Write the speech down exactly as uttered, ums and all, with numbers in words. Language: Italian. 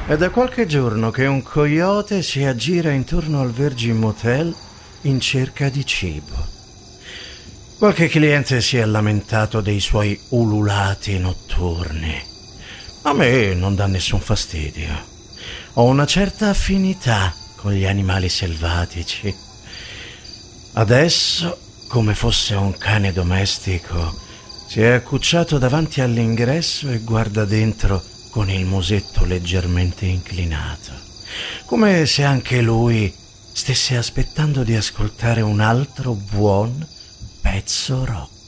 È da qualche giorno che un coyote si aggira intorno al Virgin Motel in cerca di cibo. Qualche cliente si è lamentato dei suoi ululati notturni. A me non dà nessun fastidio. Ho una certa affinità con gli animali selvatici. Adesso, come fosse un cane domestico, si è accucciato davanti all'ingresso e guarda dentro con il musetto leggermente inclinato, come se anche lui stesse aspettando di ascoltare un altro buon pezzo rock.